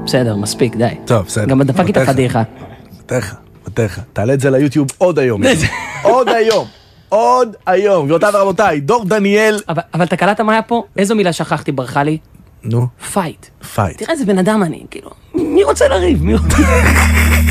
בסדר, מספיק, די. טוב, בסדר. גם דפק איתה פדיחה. מתך. תעלה את זה ליוטיוב עוד היום. עוד היום. גבירותיי ורבותיי, דור דניאל. אבל אתה קלטת מה היה פה? איזו מילה שכחתי, ברכה לי? נו. פייט. פייט. תראה איזה בן אדם אני, כאילו, מי רוצה לריב?